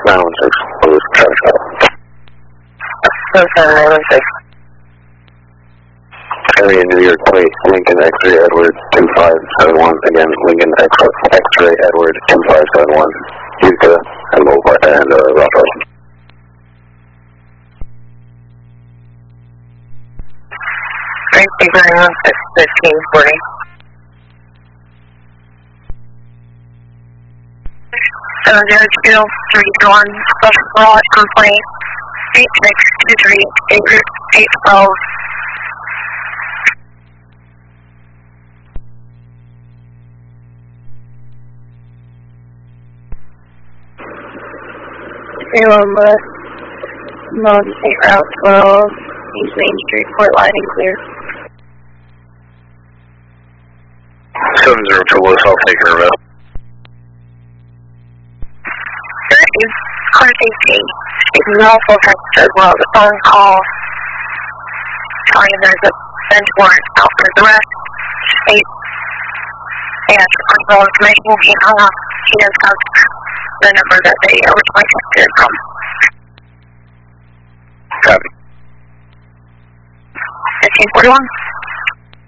916, what was traffic stop? 916. Area New York plate, Lincoln X-ray Edward 2571, again, Lincoln X-ray Edward 2571, Utica and Rockwell. Thank you very much. It's 1540. 702-321, special garage complaint, 8623-812. West, Mountain State Route 12, East Main Street, Port Lighting clear. 702 West, I'll take care of it. Car safety is also affected as well. The phone call telling them there's a bench warrant out for his arrest. State and control information will be hung up. He does have the number that they originally texted from. Copy. 1541.